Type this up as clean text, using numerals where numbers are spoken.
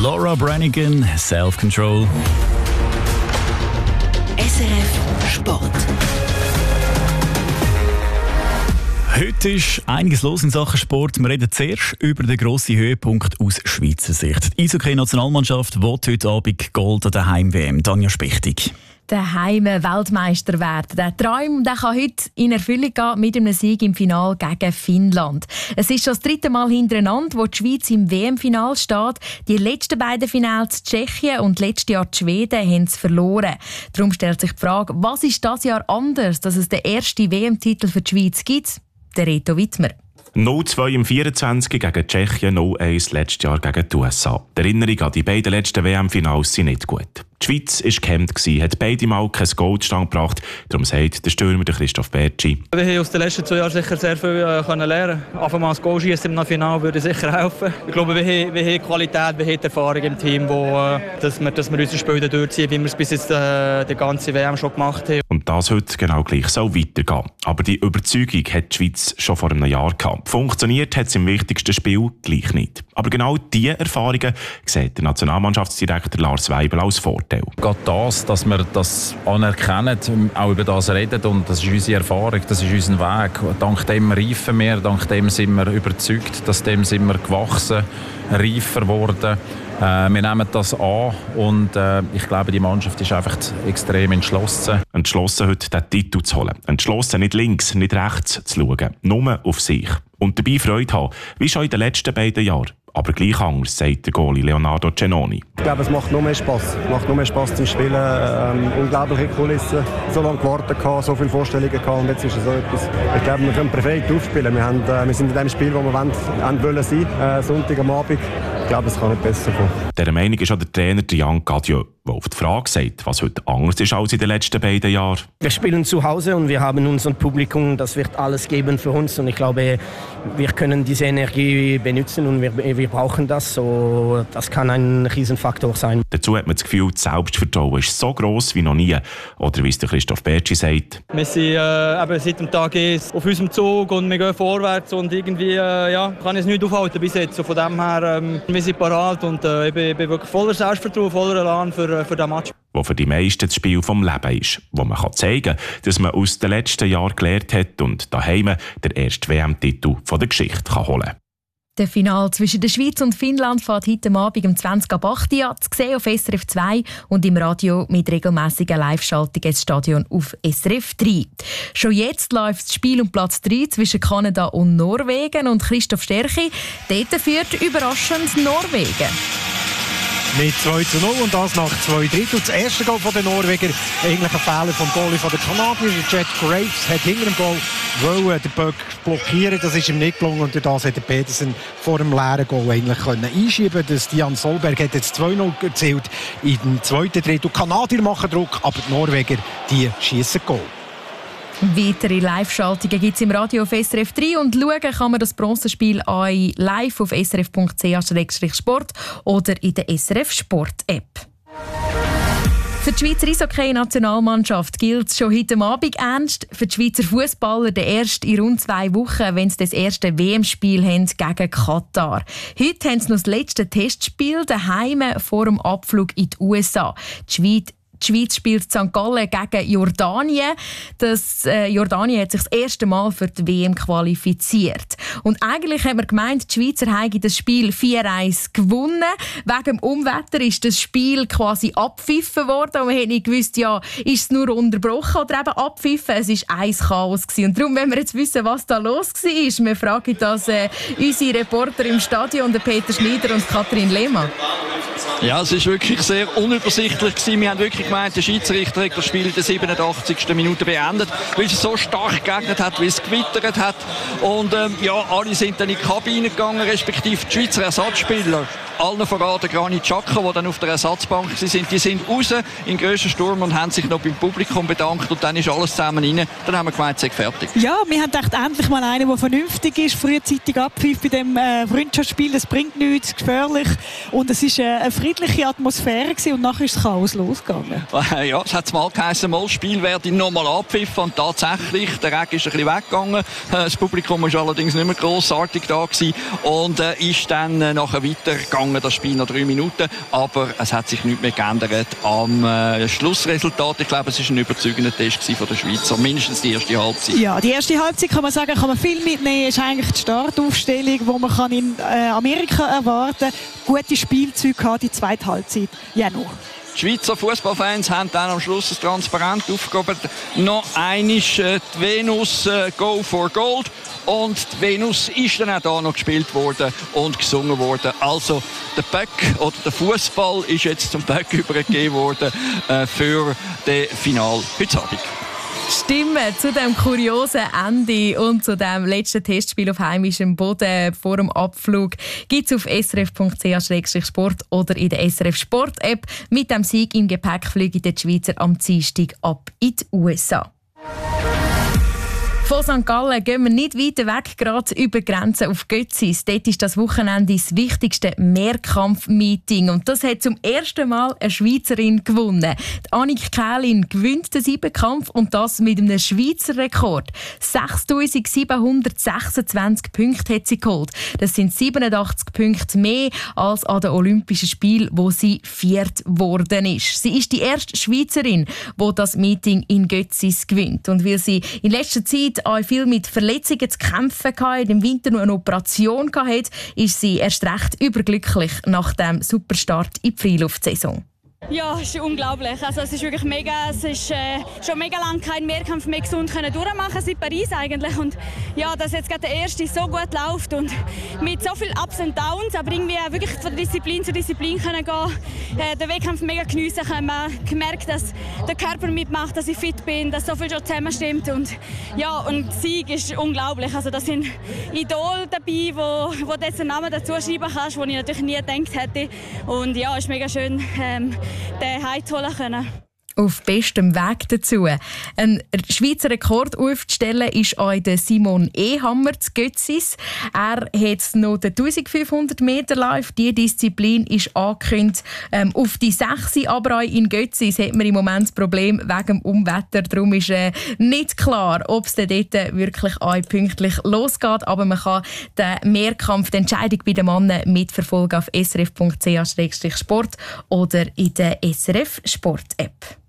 Laura Branigan, Self-Control. SRF Sport. Heute ist einiges los in Sachen Sport. Wir reden zuerst über den grossen Höhepunkt aus Schweizer Sicht. Die Eishockey-Nationalmannschaft will heute Abend Gold an der Heim-WM. Tanja Spichtig. Der Heim-Weltmeister werden. Der Traum der kann heute in Erfüllung gehen mit einem Sieg im Finale gegen Finnland. Es ist schon das 3. Mal hintereinander, wo die Schweiz im WM-Final steht. Die letzten beiden Finals, Tschechien und letztes Jahr die Schweden, haben es verloren. Darum stellt sich die Frage, was ist dieses Jahr anders, dass es den ersten WM-Titel für die Schweiz gibt? Der Reto Wittmer. 0-2 im 24 gegen Tschechien, 0-1 letztes Jahr gegen die USA. Die Erinnerung an die beiden letzten WM-Finals sind nicht gut. Die Schweiz war gehemmt, hat beide Mal kein Goldstand gebracht. Darum sagt der Stürmer Christoph Bertschi: Wir haben aus den letzten 2 Jahren sicher sehr viel lernen. Einfach mal das Goal schießen im Finale würde sicher helfen. Ich glaube, wir haben Qualität, wir haben Erfahrung im Team, dass wir unsere Spiele durchziehen, wie wir es bis jetzt die ganze WM schon gemacht haben. Und das heute genau gleich soll weitergehen. Aber die Überzeugung hat die Schweiz schon vor einem Jahr gehabt. Funktioniert hat es im wichtigsten Spiel gleich nicht. Aber genau diese Erfahrungen sieht der Nationalmannschaftsdirektor Lars Weibel als Vorteil. Gerade das, dass wir das anerkennen, auch über das reden, und das ist unsere Erfahrung, das ist unser Weg. Dank dem reifen wir, dank dem sind wir überzeugt, dass dem sind wir gewachsen, reifer geworden. Wir nehmen das an und ich glaube, die Mannschaft ist einfach extrem entschlossen. Entschlossen, heute den Titel zu holen. Entschlossen, nicht links, nicht rechts zu schauen, nur auf sich. Und dabei Freude haben, wie schon in den letzten beiden Jahren. Aber gleich anders, sagt der Goalie Leonardo Cenoni. Ich glaube, es macht noch mehr Spass. Es macht noch mehr Spass zum Spielen. Unglaubliche Kulissen. So lange gewartet, so viele Vorstellungen gehabt, und jetzt ist es so etwas. Ich glaube, wir können perfekt aufspielen. Wir sind in dem Spiel, wo wir wollen sein. Sonntag am Abend. Ich glaube, es kann nicht besser kommen. Dieser Meinung ist auch der Trainer Jan Gadieu, der auf die Frage sagt, was heute anders ist als in den letzten beiden Jahren. Wir spielen zu Hause und wir haben unser Publikum, das wird alles geben für uns, und ich glaube, wir können diese Energie benutzen und wir brauchen das, so das kann ein Riesenfaktor sein. Dazu hat man das Gefühl, das Selbstvertrauen ist so gross wie noch nie, oder wie es der Christoph Bertschi sagt. Wir sind seit dem Tag 1 auf unserem Zug und wir gehen vorwärts und irgendwie kann ich es nicht aufhalten bis jetzt. So von dem her, wir sind parat und ich bin wirklich voller Selbstvertrauen, voller Elan für diesen Match. Wo für die meisten das Spiel vom Leben ist, wo man zeigen kann, dass man aus den letzten Jahren gelernt hat und daheim den ersten WM-Titel der Geschichte holen kann. Der Final zwischen der Schweiz und Finnland fährt heute Abend um 20:08 an, zu sehen auf SRF 2 und im Radio mit regelmäßigen Live-Schaltungen ins Stadion auf SRF 3. Schon jetzt läuft das Spiel um Platz 3 zwischen Kanada und Norwegen, und Christoph Sterchi, dort führt überraschend Norwegen. Mit 2:0 und das nach 2 Drittel. Das erste Goal der Norweger, eigentlich ein Fehler vom Goalie der Kanadier. Jet Graves hat hinter dem Goal den Böck blockieren. Das ist ihm nicht gelungen, und durch das hätte Pedersen vor dem leeren Goal eigentlich einschieben können. Dian Solberg hat jetzt 2:0 erzielt in dem zweiten Drittel. Die Kanadier machen Druck, aber die Norweger schiessen Goal. Weitere Live-Schaltungen gibt es im Radio auf SRF 3, und schauen kann man das Bronzespiel live auf srf.ch/sport oder in der SRF Sport-App. Für die Schweizer Eishockey-Nationalmannschaft gilt es schon heute Abend ernst. Für die Schweizer Fußballer der erste in rund 2 Wochen, wenn sie das erste WM-Spiel haben gegen Katar. Heute haben sie noch das letzte Testspiel daheim vor dem Abflug in die USA. Die Schweiz spielt St. Gallen gegen Jordanien. Jordanien hat sich das erste Mal für die WM qualifiziert. Und eigentlich haben wir gemeint, die Schweizer haben das Spiel 4:1 gewonnen. Wegen dem Unwetter ist das Spiel quasi abpfiffen worden. Und wir haben nicht gewusst, ist es nur unterbrochen oder eben abpfiffen. Es war ein Chaos gewesen. Und darum, wenn wir jetzt wissen, was da los war, wir fragen das unsere Reporter im Stadion, Peter Schneider und Katrin Lehmann. Ja, es war wirklich sehr unübersichtlich gewesen. Wir haben wirklich gemeint, der Schiedsrichter hat das Spiel in der 87. Minute beendet, weil es so stark geregnet hat, weil es gewittert hat. Und alle sind dann in die Kabine gegangen, respektive die Schweizer Ersatzspieler. Allen voran der Granit Xhaka, die dann auf der Ersatzbank sind, die sind raus in den grössten Sturm und haben sich noch beim Publikum bedankt, und dann ist alles zusammen rein. Dann haben wir gemeint, es sei fertig. Ja, wir haben gedacht, endlich mal einer, der vernünftig ist, frühzeitig abpfiff bei dem Freundschaftsspiel. Das bringt nichts, gefährlich. Und es ist eine friedliche Atmosphäre gewesen und nachher ist das Chaos losgegangen. Ja, es hat mal geheißen, das Spiel werde nochmal abpfiffen und tatsächlich, der Regen ist ein bisschen weggegangen. Das Publikum war allerdings nicht mehr grossartig da gewesen und ist dann nachher weitergegangen, das Spiel nach 3 Minuten. Aber es hat sich nichts mehr geändert am Schlussresultat. Ich glaube, es war ein überzeugender Test von der Schweizer, mindestens die erste Halbzeit. Ja, die erste Halbzeit kann man sagen, kann man viel mitnehmen. Ist eigentlich die Startaufstellung, die man kann in Amerika erwarten kann. Gute Spielzüge gehabt, die zweite Halbzeit. Ja, noch. Die Schweizer Fußballfans haben dann am Schluss ein Transparent aufgegeben. Noch einmal die Venus Go for Gold. Und die Venus ist dann auch da noch gespielt worden und gesungen worden. Also der Böck oder der Fußball ist jetzt zum Böck übergegeben worden für das Finale heute Abend. Stimmen zu dem kuriosen Ende und zu dem letzten Testspiel auf heimischem Boden vor dem Abflug gibt es auf srf.ch/sport oder in der SRF Sport App. Mit dem Sieg im Gepäck fliegen die Schweizer am Dienstag ab in die USA. Von St. Gallen gehen wir nicht weiter weg, gerade über die Grenze auf Götzis. Dort ist das Wochenende das wichtigste Mehrkampf-Meeting. Und das hat zum ersten Mal eine Schweizerin gewonnen. Die Annik Kählin gewinnt den Siebenkampf und das mit einem Schweizer Rekord. 6'726 Punkte hat sie geholt. Das sind 87 Punkte mehr als an den Olympischen Spielen, wo sie 4. geworden ist. Sie ist die erste Schweizerin, die das Meeting in Götzis gewinnt. Und weil sie in letzter Zeit auch viel mit Verletzungen zu kämpfen hatte, im Winter noch eine Operation hatte, ist sie erst recht überglücklich nach dem Superstart in die Freiluftsaison. Ja, es ist unglaublich. Also es ist wirklich mega. Es ist schon mega lange kein Mehrkampf mehr gesund durchmachen seit Paris eigentlich. Und ja, dass jetzt gerade der erste so gut läuft und mit so viel Ups und Downs, aber irgendwie auch wirklich von Disziplin zu Disziplin können gehen, den Wettkampf mega geniessen können. Man gemerkt, dass der Körper mitmacht, dass ich fit bin, dass so viel schon zusammenstimmt und ja, und der Sieg ist unglaublich. Also das sind Idole dabei, wo du jetzt einen Namen dazu schreiben kannst, wo ich natürlich nie gedacht hätte. Und ja, es ist mega schön. Den heimholen können. Auf bestem Weg dazu. Ein Schweizer Rekord aufzustellen ist auch der Simon Ehammer zu Götzis. Er hat noch den 1500 Meter Lauf. Diese Disziplin ist angekündigt auf die 6. Aber auch in Götzis hat man im Moment das Problem wegen dem Unwetter. Darum ist nicht klar, ob es dort wirklich auch pünktlich losgeht. Aber man kann den Mehrkampf, die Entscheidung bei den Männern mitverfolgen auf srf.ch/sport oder in der SRF Sport App.